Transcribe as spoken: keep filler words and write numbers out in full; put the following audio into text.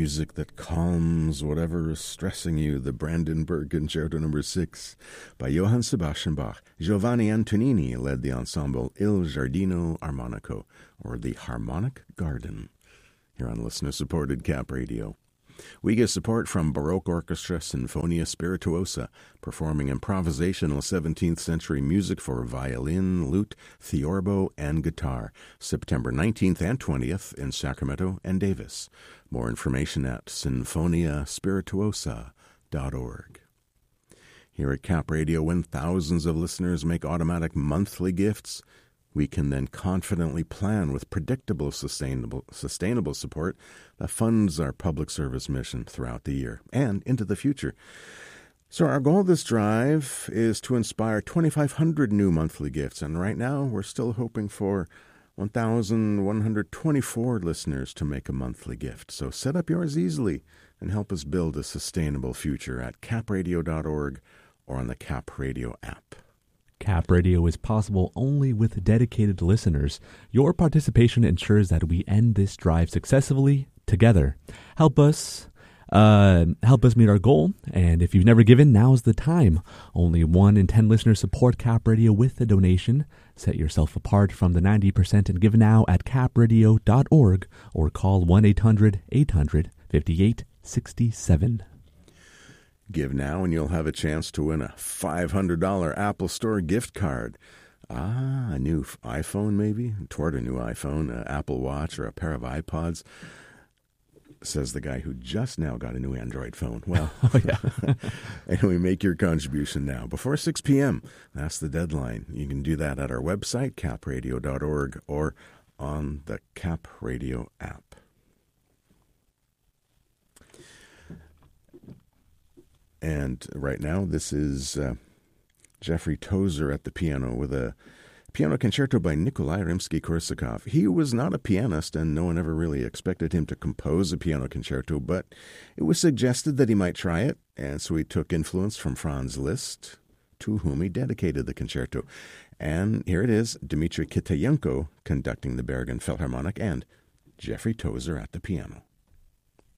music that calms whatever is stressing you. The Brandenburg Concerto Number Six by Johann Sebastian Bach. Giovanni Antonini led the ensemble Il Giardino Armonico, or the Harmonic Garden, here on listener-supported Cap Radio. We get support from Baroque Orchestra Sinfonia Spirituosa, performing improvisational seventeenth century music for violin, lute, theorbo, and guitar, September nineteenth and twentieth in Sacramento and Davis. More information at sinfonia spirituosa dot org. Here at Cap Radio, when thousands of listeners make automatic monthly gifts, we can then confidently plan with predictable, sustainable, sustainable support that funds our public service mission throughout the year and into the future. So our goal of this drive is to inspire twenty-five hundred new monthly gifts, and right now we're still hoping for one thousand one hundred twenty-four listeners to make a monthly gift. So set up yours easily and help us build a sustainable future at cap radio dot org or on the Cap Radio app. Cap Radio is possible only with dedicated listeners. Your participation ensures that we end this drive successfully together. Help us uh, help us meet our goal, and if you've never given, now's the time. Only one in ten listeners support Cap Radio with a donation. Set yourself apart from the ninety percent and give now at cap radio dot org or call one eight hundred eight hundred fifty-eight sixty-seven. Give now and you'll have a chance to win a five hundred dollars Apple Store gift card. Ah, a new iPhone maybe? Toward a new iPhone, an Apple Watch, or a pair of iPods, says the guy who just now got a new Android phone. Well, oh, yeah. Anyway, make your contribution now. Before six p.m., that's the deadline. You can do that at our website, cap radio dot org, or on the Cap Radio app. And right now, this is uh, Jeffrey Tozer at the piano with a piano concerto by Nikolai Rimsky-Korsakov. He was not a pianist, and no one ever really expected him to compose a piano concerto, but it was suggested that he might try it, and so he took influence from Franz Liszt, to whom he dedicated the concerto. And here it is, Dmitry Kitayenko conducting the Bergen Philharmonic and Jeffrey Tozer at the piano.